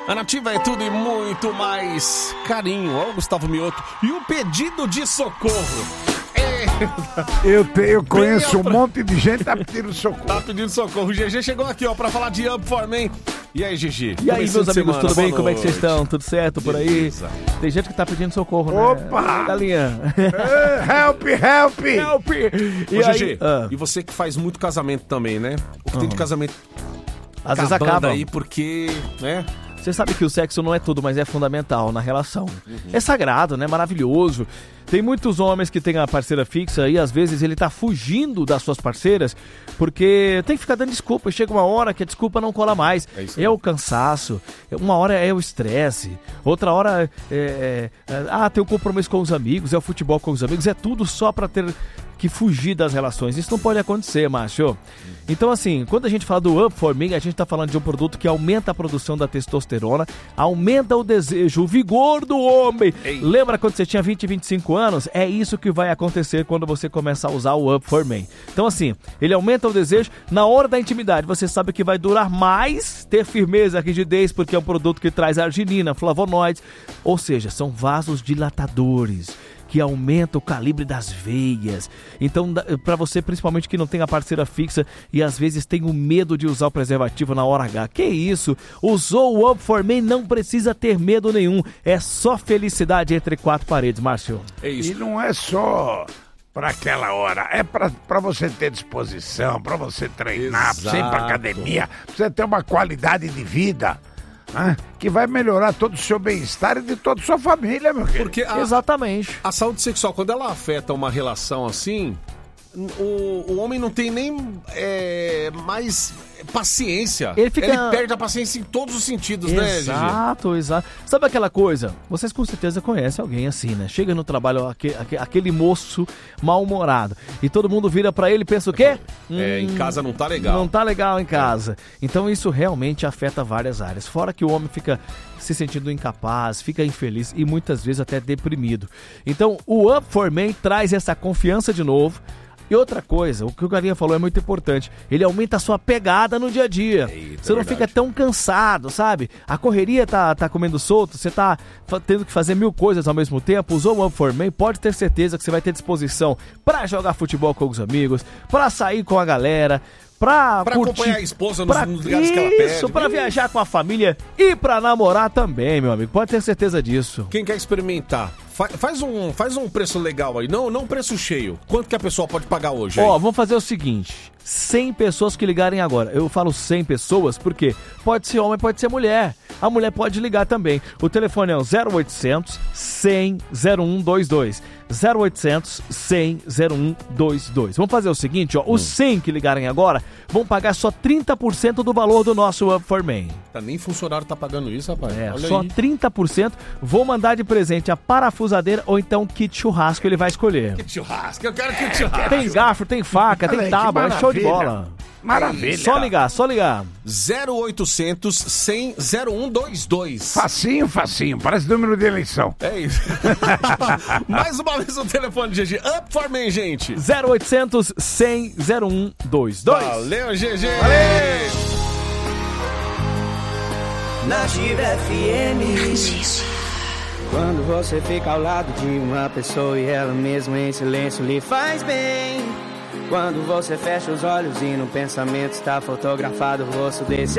A Nativa é tudo e muito mais carinho. Ó, o Gustavo Mioto. E o pedido de socorro. Eu conheço um monte de gente que tá pedindo socorro. Tá pedindo socorro. O GG chegou aqui, ó, pra falar de Up For Men. E aí, GG? E aí, meus amigos, tudo bem? Como é que vocês estão? estão? Tudo certo por aí? Beleza. Tem gente que tá pedindo socorro, né? Opa! Galinha. Help! Help! Ô, GG, e você que faz muito casamento também, né? O que tem de casamento Às vezes acabando acaba. aí porque, né? Você sabe que o sexo não é tudo, mas é fundamental na relação. É sagrado, né? Maravilhoso. Tem muitos homens que têm a parceira fixa e às vezes ele tá fugindo das suas parceiras porque tem que ficar dando desculpa. Chega uma hora que a desculpa não cola mais. É o cansaço, uma hora é o estresse, outra hora tem o compromisso com os amigos, é o futebol com os amigos, é tudo só pra ter que fugir das relações. Isso não pode acontecer, macho. Então, assim, quando a gente fala do Up For Men, a gente tá falando de um produto que aumenta a produção da testosterona, aumenta o desejo, o vigor do homem. Ei. Lembra quando você tinha 20, 25 anos? É isso que vai acontecer quando você começar a usar o Up For Men. Então, assim, ele aumenta o desejo na hora da intimidade. Você sabe que vai durar mais, ter firmeza, rigidez, porque é um produto que traz arginina, flavonoides, ou seja, são vasos dilatadores que aumenta o calibre das veias. Então, para você, principalmente que não tem a parceira fixa e às vezes tem o medo de usar o preservativo na hora H. Que isso? Usou o Up For Men, não precisa ter medo nenhum. É só felicidade entre quatro paredes, Márcio. É isso. E não é só pra aquela hora, é pra você ter disposição, pra você treinar, pra você ir pra academia, pra você ter uma qualidade de vida, né, que vai melhorar todo o seu bem-estar e de toda a sua família, meu querido. Porque Exatamente. a saúde sexual, quando ela afeta uma relação assim, o homem não tem nem mais paciência. Ele perde a paciência em todos os sentidos, né, GG? Exato. Sabe aquela coisa? Vocês com certeza conhecem alguém assim, né? Chega no trabalho aquele moço mal-humorado e todo mundo vira pra ele e pensa o quê? Em casa não tá legal. Não tá legal em casa. Então isso realmente afeta várias áreas. Fora que o homem fica se sentindo incapaz, fica infeliz e muitas vezes até deprimido. Então o Up For Men traz essa confiança de novo. E outra coisa, o que o Galinha falou é muito importante. Ele aumenta a sua pegada no dia a dia. Eita, você não fica tão cansado, sabe? A correria tá comendo solto, você tá tendo que fazer 1000 coisas ao mesmo tempo. Usou o Up For Men, pode ter certeza que você vai ter disposição pra jogar futebol com os amigos, pra sair com a galera, pra curtir, acompanhar a esposa nos lugares que ela pede. Isso, pra viajar com a família e pra namorar também, meu amigo. Pode ter certeza disso. Quem quer experimentar, faz um preço legal aí. Não um preço cheio. Quanto que a pessoa pode pagar hoje? Ó, vamos fazer o seguinte. 100 pessoas que ligarem agora. Eu falo 100 pessoas porque pode ser homem, pode ser mulher. A mulher pode ligar também. O telefone é o 0800 100 0122. 0800 100 0122. Vamos fazer o seguinte, ó. Os 100 que ligarem agora vão pagar só 30% do valor do nosso Up For Men. Nem funcionário tá pagando isso, rapaz. Olha Só aí. 30%. Vou mandar de presente a parafusadeira ou então kit churrasco, ele vai escolher. Que churrasco, eu quero que churrasco. Tem garfo, tem faca, Olha tem aí, tábua, que é show de maravilha. bola. Maravilha. Só ligar. 0800 100 0122. Facinho, parece número de eleição. É isso. Mais uma vez o telefone, GG. Up For Men, gente. 0800 100 0122. Valeu, GG. Nativa FM. Quando você fica ao lado de uma pessoa e ela mesmo em silêncio lhe faz bem. Quando você fecha os olhos e no pensamento está fotografado o rosto desse